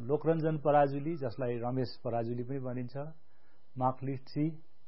लोकरञ्जन पराजुली, जसलाई रमेश पराजुली पनि भनिन्छ, मार्क लिट्सी,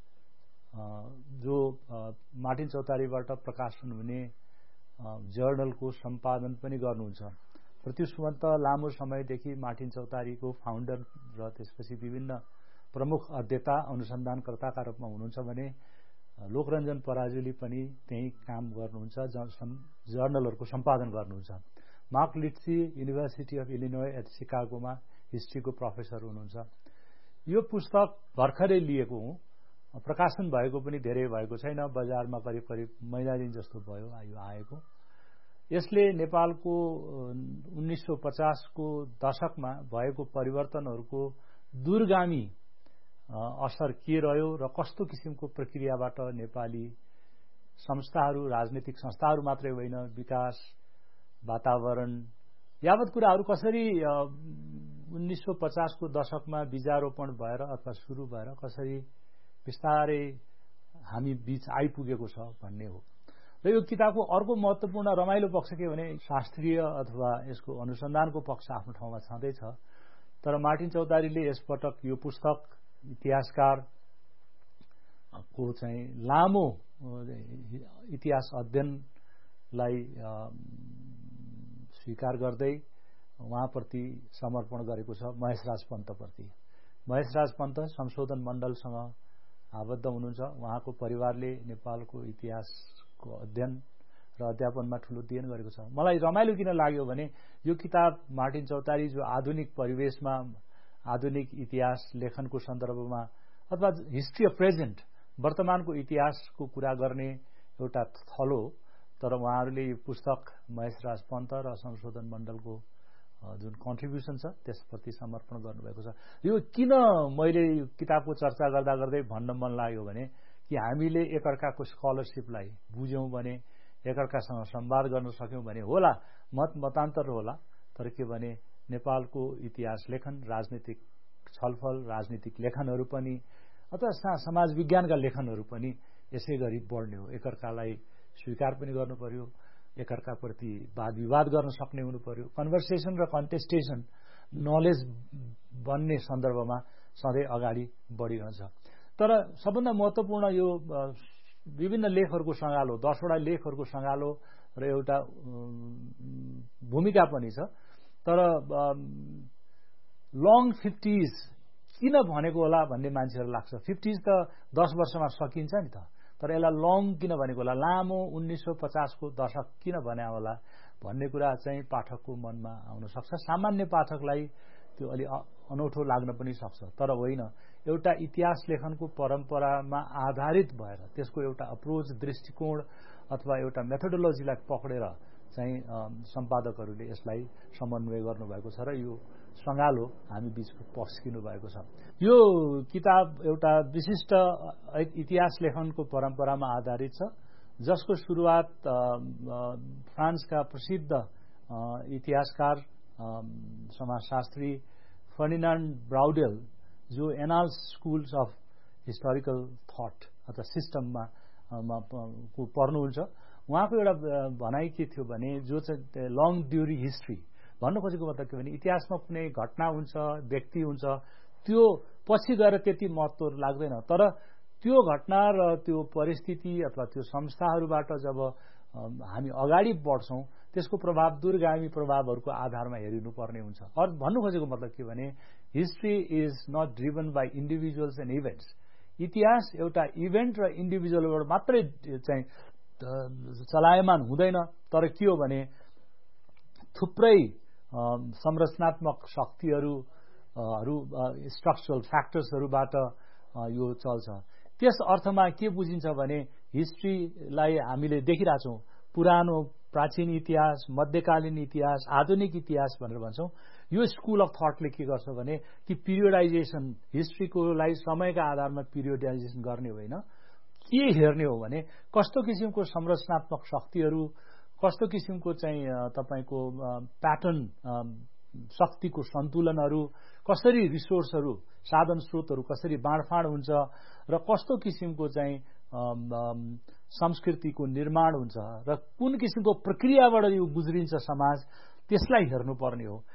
जो मार्टिन चौतारीबाट प्रकाशन हुने जर्नलको सम्पादन पनि गर्नुहुन्छ। प्रत्युष सुमन्त लामो समयदेखि मार्टिन चौतारीको फाउन्डर र त्यसपछि विभिन्न प्रमुख अध्येता अनुसन्धानकर्ताका रूपमा हुनुहुन्छ भने लोकरञ्जन पराजुली पनि त्यही काम गर्नुहुन्छ, जर्नलहरूको सम्पादन गर्नुहुन्छ। Mark literacy university of इलिनोय at शिकागोमा हिस्ट्रीको professor हुनुहुन्छ। यो पुस्तक भर्खरै लिएको हुँ, प्रकाशन भएको पनि धेरै भएको छैन, बजारमा करिब करिब महिना दिन जस्तो भयो यो आएको। यसले नेपालको 1950 को दशकमा भएको परिवर्तनहरूको दूरगामी असर के रह्यो र कस्तो किसिमको प्रक्रियाबाट नेपाली संस्थाहरू, राजनीतिक संस्थाहरू मात्रै होइन, विकास, वातावरण यावत कुराहरू कसरी 1950 को दशकमा बीजारोपण भएर अथवा सुरु भएर कसरी बिस्तारै हामी बीच आइपुगेको छ भन्ने हो। र यो किताबको अर्को महत्त्वपूर्ण रमाइलो पक्ष के भने शास्त्रीय अथवा यसको अनुसन्धानको पक्ष आफ्नो ठाउँमा छँदैछ। तर मार्टिन चौतारीले यसपटक यो पुस्तक इतिहासकारको चाहिँ लामो इतिहास अध्ययनलाई स्वीकार गर्दै उहाँप्रति समर्पण गरेको छ, महेशराज पन्तप्रति। महेशराज पन्त संशोधन मण्डलसँग आबद्ध हुनुहुन्छ। उहाँको परिवारले नेपालको इतिहासको अध्ययन र अध्यापनमा ठूलो देन गरेको छ। मलाई रमाइलो किन लाग्यो भने यो किताब मार्टिन चौतारी जो आधुनिक परिवेशमा, आधुनिक इतिहास लेखनको सन्दर्भमा अथवा हिस्ट्री अफ प्रेजेन्ट, वर्तमानको इतिहासको कुरा गर्ने एउटा थलो, तर उहाँहरूले यो पुस्तक महेशराज पन्त र संशोधन मण्डलको जुन कन्ट्रिब्युसन छ त्यसप्रति समर्पण गर्नुभएको छ। यो किन मैले यो किताबको चर्चा गर्दा गर्दै भन्न मन लाग्यो भने कि हामीले एकअर्काको स्कलरशिपलाई बुझ्यौं भने, एकअर्कासँग संवाद गर्न सक्यौं भने होला, मतान्तर होला, तर के भने नेपालको इतिहास लेखन, राजनीतिक छलफल, राजनीतिक लेखनहरू पनि अथवा समाज विज्ञानका लेखनहरू पनि यसै गरी बढ्ने हो। एकअर्कालाई स्वीकार पनि गर्नु पर्यो, एकअर्काप्रति वाद विवाद गर्न सक्ने हुनु पर्यो। कन्भर्सेसन र कन्टेस्टेसन नलेज बन्ने सन्दर्भमा सधैँ अगाडि बढिरहन्छ। तर सबभन्दा महत्त्वपूर्ण यो विभिन्न लेखहरूको सँगालो, 10 वटा लेखहरूको सँगालो र एउटा भूमिका पनि छ। तर लङ 50s किन भनेको होला भन्ने मान्छेहरू लाग्छ। 50s त 10 वर्षमा सकिन्छ नि त, तर यसलाई लङ किन भनेको होला, लामो 1950 को दशक किन भने होला भन्ने कुरा चाहिँ पाठकको मनमा आउन सक्छ। सामान्य पाठकलाई त्यो अलि अनौठो लाग्न पनि सक्छ, तर होइन, एउटा इतिहास लेखनको परम्परामा आधारित भएर त्यसको एउटा अप्रोच, दृष्टिकोण अथवा एउटा मेथोडोलोजीलाई पक्रेर चाहिँ सम्पादकहरूले यसलाई समन्वय गर्नुभएको छ र यो सँगालो हामी बीचको पस्किनु भएको छ। यो किताब एउटा विशिष्ट इतिहास लेखनको परम्परामा आधारित छ, जसको सुरुवात फ्रान्सका प्रसिद्ध इतिहासकार समाजशास्त्री फर्डिनान्ड ब्राउडेल, जो annals schools of historical thought अथवा सिस्टममा पढ्नुहुन्छ, उहाँको एउटा भनाइ के थियो भने जो चाहिँ लङ ड्युरी हिस्ट्री भन्नु खोजेको मतलब के भने इतिहासमा कुनै घटना हुन्छ, व्यक्ति हुन्छ, त्यो पछि गएर त्यति महत्त्व लाग्दैन, तर त्यो घटना र त्यो परिस्थिति अथवा त्यो संस्थाहरूबाट जब हामी अगाडि बढ्छौं त्यसको प्रभाव दूरगामी प्रभावहरूको आधारमा हेरिनुपर्ने हुन्छ। अर भन्नु खोजेको मतलब के भने history is not driven by individuals and events. इतिहास एउटा इभेन्ट र इन्डिभिजुअलबाट मात्रै चाहिँ चलायमान हुँदैन, तर के हो भने थुप्रै संरचनात्मक शक्तिहरू, स्ट्रक्चरल फ्याक्टर्सहरूबाट यो चल्छ। त्यस अर्थमा के बुझिन्छ भने हिस्ट्रीलाई हामीले देखिरहेछौं, पुरानो प्राचीन इतिहास, मध्यकालीन इतिहास, आधुनिक इतिहास भनेर भन्छौं। यो स्कुल अफ थटले के गर्छ भने कि पिरियडाइजेसन, हिस्ट्रीकोलाई समयका आधारमा पिरियडाइजेसन गर्ने होइन, के हेर्ने हो भने कस्तो किसिमको संरचनात्मक शक्तिहरू, कस्तो किसिमको चाहिँ तपाईको प्याटर्न, शक्तिको सन्तुलनहरू, कसरी रिसोर्सहरू, साधन स्रोतहरू कसरी बाँडफाँड हुन्छ र कस्तो किसिमको चाहिँ संस्कृतिको निर्माण हुन्छ र कुन किसिमको प्रक्रियाबाट यो गुज्रिन्छ समाज, त्यसलाई हेर्नुपर्ने हो।